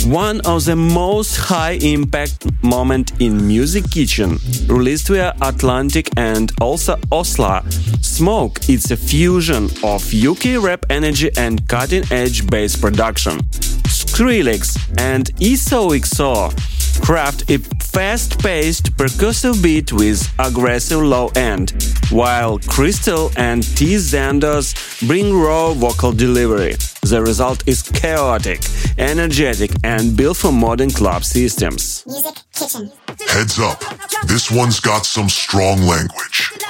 one of the most high-impact moment in Music Kitchen, released via Atlantic and also Oslo. Smoke is a fusion of UK rap energy and cutting-edge bass production. Skrillex and XOXO craft a fast-paced percussive beat with aggressive low end, while Crystal and T. Xandos bring raw vocal delivery. The result is chaotic, energetic, and built for modern club systems. Music Kitchen. Heads up, this one's got some strong language.